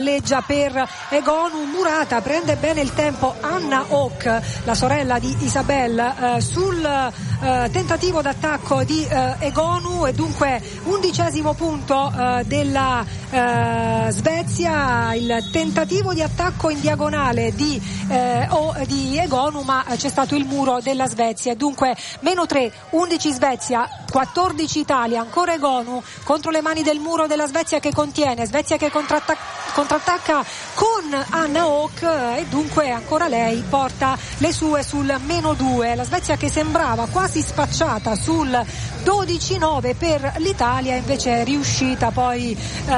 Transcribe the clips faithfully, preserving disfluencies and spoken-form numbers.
Leggia per Egonu. Murata prende bene il tempo. Anna Oak, la sorella di Isabel, eh, sul eh, tentativo d'attacco di eh, Egonu, e dunque undicesimo punto eh, della eh, Svezia. Il tentativo di attacco in diagonale di, eh, o, di Egonu, ma c'è stato il muro della Svezia. Dunque meno tre, undici Svezia, quattordici Italia. Ancora Egonu contro le mani del muro della Svezia che contiene. Svezia che contrattacca contrattacca con Anna Oak, e dunque ancora lei porta le sue sul meno due. La Svezia che sembrava quasi spacciata sul dodici nove per l'Italia, invece è riuscita poi eh,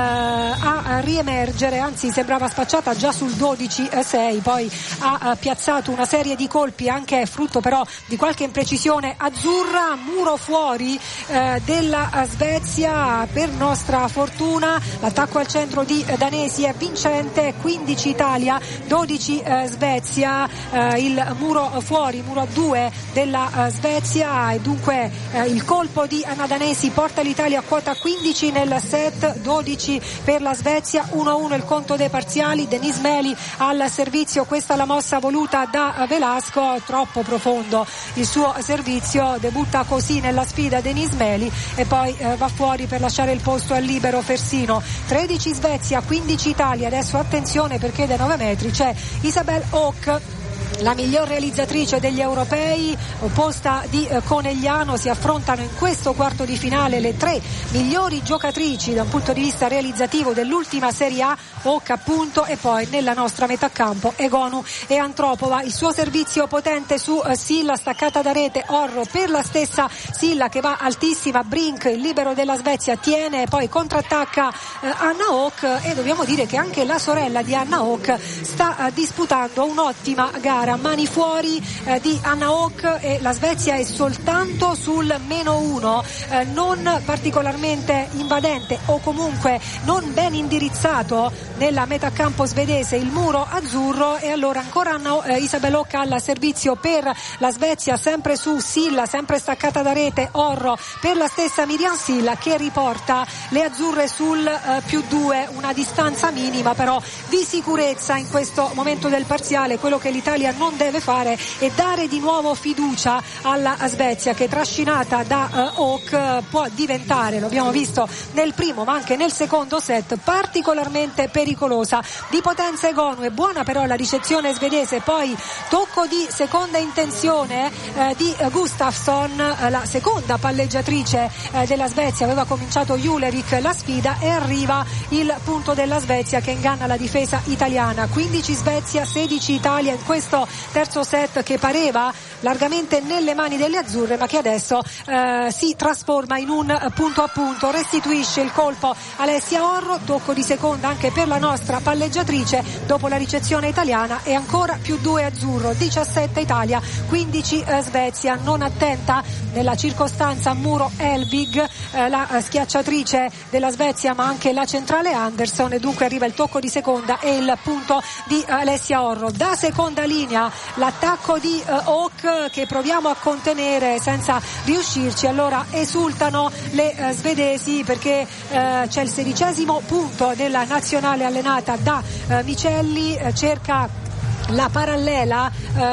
a riemergere, anzi sembrava spacciata già sul dodici sei, poi ha, ha piazzato una serie di colpi, anche frutto però di qualche imprecisione azzurra. Muro fuori eh, della Svezia, per nostra fortuna l'attacco al centro di danesi è vincente. Quindici Italia, dodici eh, Svezia, eh, il muro fuori, muro a due della eh, Svezia, e dunque eh, il colpo di Anna Danesi porta l'Italia a quota quindici nel set, dodici per la Svezia. Uno a uno il conto dei parziali. Denise Meli al servizio, questa la mossa voluta da Velasco, troppo profondo il suo servizio, debutta così nella sfida Denise Meli e poi eh, va fuori per lasciare il posto al libero Fersino. Tredici Svezia, quindici Italia. Adesso attenzione, perché dai nove metri c'è Isabel Oak, la miglior realizzatrice degli europei, opposta di eh, Conegliano. Si affrontano in questo quarto di finale le tre migliori giocatrici da un punto di vista realizzativo dell'ultima Serie A, Oak appunto, e poi nella nostra metà campo Egonu e Antropova. Il suo servizio potente su eh, Silla, staccata da rete Orro per la stessa Silla che va altissima. Brink, il libero della Svezia, tiene, poi contrattacca eh, Anna Oak, e dobbiamo dire che anche la sorella di Anna Oak sta eh, disputando un'ottima gara. Mani fuori eh, di Anna Oak, e la Svezia è soltanto sul meno uno, eh, non particolarmente invadente o comunque non ben indirizzato nella metacampo svedese il muro azzurro. E allora ancora Anna, eh, Isabel Oak al servizio per la Svezia, sempre su Silla, sempre staccata da rete Orro per la stessa Miriam Silla, che riporta le azzurre sul eh, più due, una distanza minima però di sicurezza in questo momento del parziale. Quello che l'Italia non deve fare è dare di nuovo fiducia alla Svezia, che trascinata da uh, Oak può diventare, lo abbiamo visto nel primo ma anche nel secondo set, particolarmente pericolosa. Di potenza Egonu, è buona però la ricezione svedese, poi tocco di seconda intenzione eh, di uh, Gustafsson, eh, la seconda palleggiatrice eh, della Svezia. Aveva cominciato Julevic la sfida e arriva il punto della Svezia che inganna la difesa italiana. Quindici Svezia, sedici Italia in questo terzo set, che pareva largamente nelle mani delle azzurre ma che adesso eh, si trasforma in un punto a punto. Restituisce il colpo Alessia Orro, tocco di seconda anche per la nostra palleggiatrice dopo la ricezione italiana, e ancora più due azzurro. Diciassette Italia, quindici eh, Svezia. Non attenta nella circostanza Muro Elvig, eh, la eh, schiacciatrice della Svezia ma anche la centrale Anderson, e dunque arriva il tocco di seconda e il punto di Alessia Orro. Da seconda linea l'attacco di uh, Oak, che proviamo a contenere senza riuscirci. Allora esultano le uh, svedesi, perché uh, c'è il sedicesimo punto della nazionale allenata da uh, Micelli. Uh, cerca la parallela,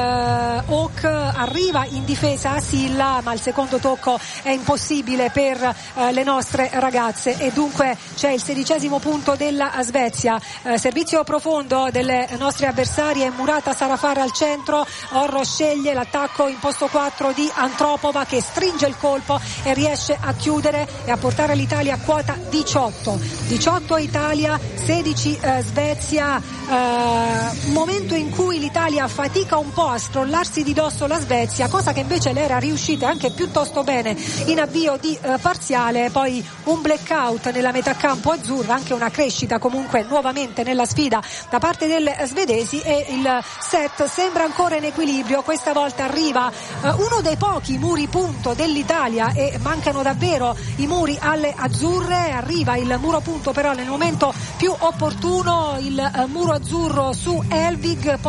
eh, Oak arriva in difesa a Silla, ma il secondo tocco è impossibile per eh, le nostre ragazze, e dunque c'è il sedicesimo punto della Svezia. Eh, servizio profondo delle nostre avversarie, Murata Sarafar al centro. Orro sceglie l'attacco in posto quattro di Antropova, che stringe il colpo e riesce a chiudere e a portare l'Italia a quota diciotto. diciotto Italia, sedici eh, Svezia. Eh, un momento in cui cui l'Italia fatica un po' a scrollarsi di dosso la Svezia, cosa che invece le era riuscita anche piuttosto bene in avvio di eh, parziale. Poi un blackout nella metà campo azzurra, anche una crescita comunque nuovamente nella sfida da parte delle svedesi, e il set sembra ancora in equilibrio. Questa volta arriva eh, uno dei pochi muri punto dell'Italia, e mancano davvero i muri alle azzurre. Arriva il muro punto però nel momento più opportuno, il eh, muro azzurro su Elvig, poi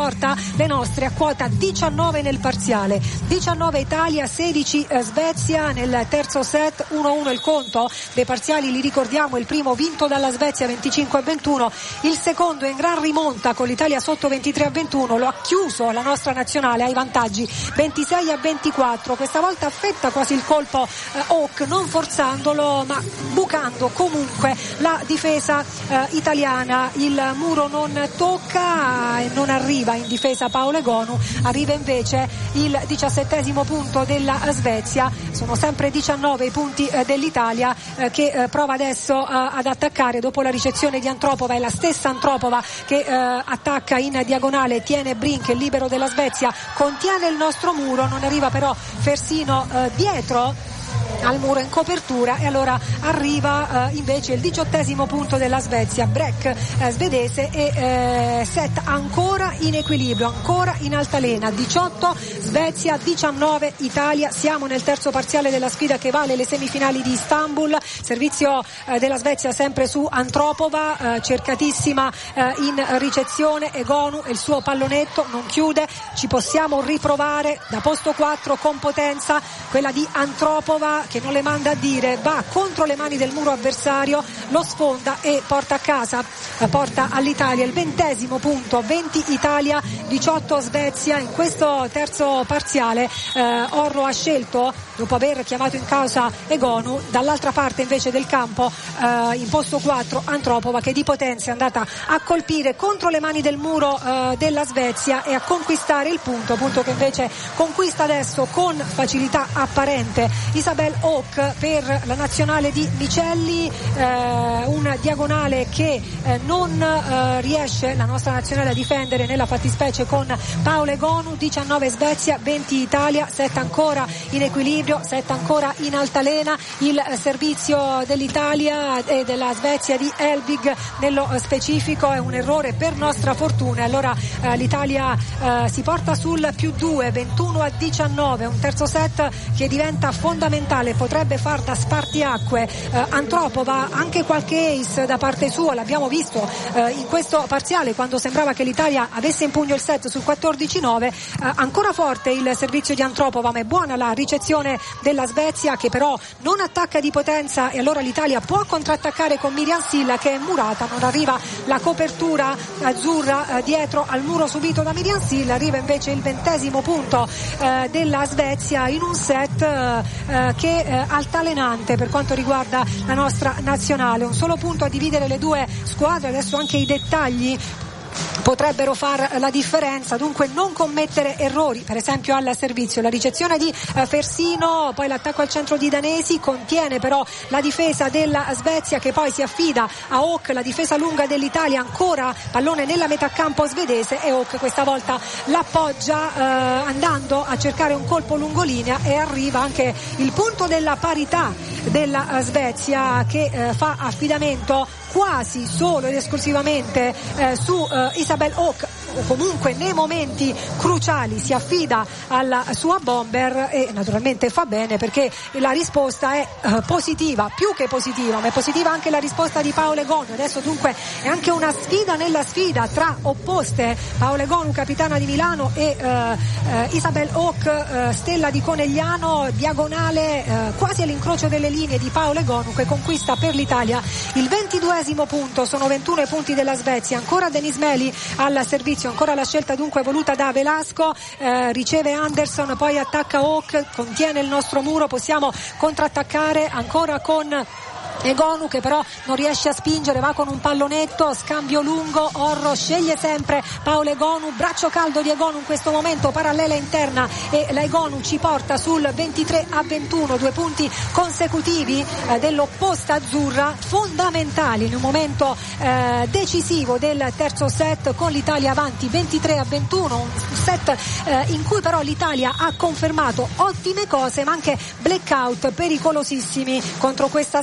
porta le nostre a quota diciannove nel parziale. diciannove Italia, sedici Svezia nel terzo set, uno a uno il conto dei parziali, li ricordiamo: il primo vinto dalla Svezia venticinque a ventuno, il secondo in gran rimonta con l'Italia sotto ventitré a ventuno, lo ha chiuso la nostra nazionale ai vantaggi ventisei a ventiquattro. Questa volta affetta quasi il colpo eh, Hawk, non forzandolo ma bucando comunque la difesa eh, italiana. Il muro non tocca e non arriva in difesa Paolo Egonu, arriva invece il diciassettesimo punto della Svezia. Sono sempre diciannove i punti eh, dell'Italia eh, che eh, prova adesso eh, ad attaccare dopo la ricezione di Antropova. È la stessa Antropova che eh, attacca in diagonale, tiene Brink, il libero della Svezia, contiene il nostro muro, non arriva però Fersino eh, dietro al muro in copertura, e allora arriva eh, invece il diciottesimo punto della Svezia, break eh, svedese e eh, set ancora in equilibrio, ancora in altalena. Diciotto Svezia, diciannove Italia. Siamo nel terzo parziale della sfida che vale le semifinali di Istanbul. Servizio eh, della Svezia sempre su Antropova, eh, cercatissima eh, in ricezione. Egonu e il suo pallonetto non chiude, ci possiamo riprovare da posto quattro con potenza, quella di Antropova che non le manda a dire, va contro le mani del muro avversario, lo sfonda e porta a casa, porta all'Italia il ventesimo punto. Venti Italia, diciotto Svezia. In questo terzo parziale eh, Orro ha scelto, dopo aver chiamato in causa Egonu, dall'altra parte invece del campo eh, in posto quattro Antropova, che di potenza è andata a colpire contro le mani del muro eh, della Svezia e a conquistare il punto, punto che invece conquista adesso con facilità apparente Isabel Hawk per la nazionale di Micelli. Eh, un diagonale che eh, non eh, riesce la nostra nazionale a difendere, nella fattispecie con Paolo Egonu. Diciannove Svezia, venti Italia, set ancora in equilibrio, set ancora in altalena. Il servizio dell'Italia e della Svezia di Elvig nello specifico è un errore per nostra fortuna. Allora eh, l'Italia eh, si porta sul più due, ventuno a diciannove, un terzo set che diventa fondamentale, potrebbe far da spartiacque. eh, Antropova, anche qualche ace da parte sua, l'abbiamo visto eh, in questo parziale quando sembrava che l'Italia avesse in pugno il set sul quattordici nove. eh, ancora forte il servizio di Antropova, ma è buona la ricezione della Svezia, che però non attacca di potenza, e allora l'Italia può contrattaccare con Miriam Silla che è murata, non arriva la copertura azzurra eh, dietro al muro subito da Miriam Silla. Arriva invece il ventesimo punto eh, della Svezia in un set eh, che è altalenante per quanto riguarda la nostra nazionale. Un solo punto a dividere le due squadre, adesso anche i dettagli potrebbero far la differenza, dunque non commettere errori, per esempio al servizio. La ricezione di eh, Fersino, poi l'attacco al centro di Danesi, contiene però la difesa della Svezia che poi si affida a Hawk, la difesa lunga dell'Italia, ancora pallone nella metà campo svedese, e Hawk questa volta l'appoggia eh, andando a cercare un colpo lungolinea, e arriva anche il punto della parità della eh, Svezia che eh, fa affidamento quasi solo ed esclusivamente eh, su eh, Isabel Hawk, o comunque nei momenti cruciali si affida alla sua bomber, e naturalmente fa bene perché la risposta è eh, positiva, più che positiva, ma è positiva anche la risposta di Paolo Egonu. Adesso dunque è anche una sfida nella sfida tra opposte, Paolo Egonu capitana di Milano e eh, eh, Isabel Hawk eh, stella di Conegliano, diagonale eh, quasi all'incrocio delle linee di Paolo Egonu, che conquista per l'Italia il ventiduesimo punto. Sono ventuno i punti della Svezia, ancora Denis Meli al servizio, ancora la scelta dunque voluta da Velasco, eh, riceve Anderson, poi attacca Hawk, contiene il nostro muro, possiamo contrattaccare ancora con Egonu che però non riesce a spingere, va con un pallonetto, scambio lungo, Orro sceglie sempre Paolo Egonu, braccio caldo di Egonu in questo momento, parallela interna, e la Egonu ci porta sul ventitré a ventuno, due punti consecutivi eh, dell'opposta azzurra, fondamentali in un momento eh, decisivo del terzo set, con l'Italia avanti ventitré a ventuno, un set eh, in cui però l'Italia ha confermato ottime cose ma anche blackout pericolosissimi contro questa Svezia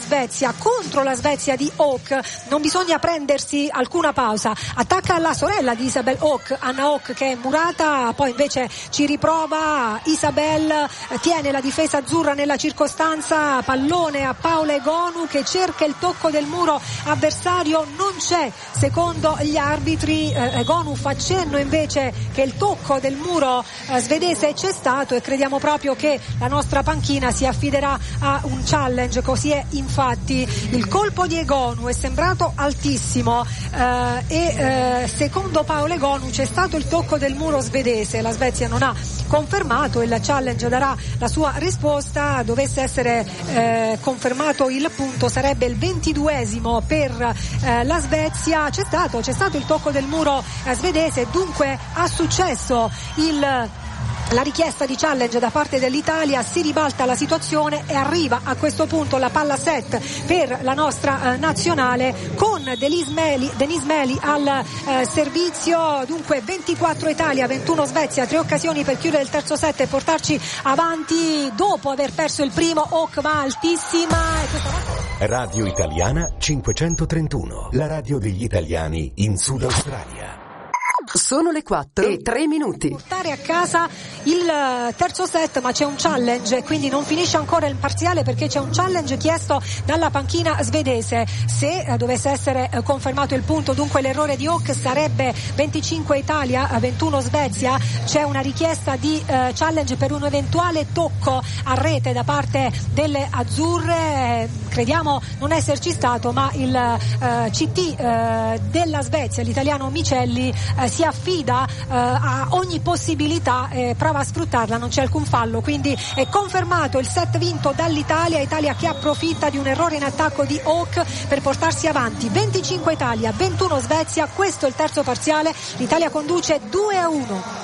partita contro la Svezia di Hawk. Non bisogna prendersi alcuna pausa, attacca la sorella di Isabel Hawk, Anna Hawk, che è murata, poi invece ci riprova Isabel, tiene la difesa azzurra nella circostanza, pallone a Paola Egonu che cerca il tocco del muro avversario, non c'è secondo gli arbitri. eh, Egonu fa cenno invece che il tocco del muro eh, svedese c'è stato, e crediamo proprio che la nostra panchina si affiderà a un challenge. Così è infatti. Il colpo di Egonu è sembrato altissimo eh, e eh, secondo Paola Egonu c'è stato il tocco del muro svedese. La Svezia non ha confermato, il challenge darà la sua risposta. Dovesse essere eh, confermato il punto, sarebbe il ventiduesimo per eh, la Svezia. C'è stato, c'è stato il tocco del muro eh, svedese, dunque ha successo il la richiesta di challenge da parte dell'Italia, si ribalta la situazione e arriva a questo punto la palla set per la nostra eh, nazionale con Denise Meli, Denise Meli al eh, servizio. Dunque ventiquattro Italia, ventuno Svezia, tre occasioni per chiudere il terzo set e portarci avanti dopo aver perso il primo. Hawk va altissima e questa volta... Radio Italiana cinquecentotrentuno, la radio degli italiani in Sud Australia. Sono le quattro e tre minuti. Portare a casa il terzo set, ma c'è un challenge, quindi non finisce ancora il parziale perché c'è un challenge chiesto dalla panchina svedese. Se eh, dovesse essere eh, confermato il punto, dunque l'errore di Hawk, sarebbe venticinque Italia, ventuno Svezia. C'è una richiesta di eh, challenge per un eventuale tocco a rete da parte delle azzurre. Crediamo non esserci stato, ma il eh, C T eh, della Svezia, l'italiano Micelli, eh, si affida eh, a ogni possibilità e prova a sfruttarla, non c'è alcun fallo, quindi è confermato il set vinto dall'Italia. Italia che approfitta di un errore in attacco di Hawk per portarsi avanti. venticinque Italia, ventuno Svezia, questo è il terzo parziale, l'Italia conduce due a uno.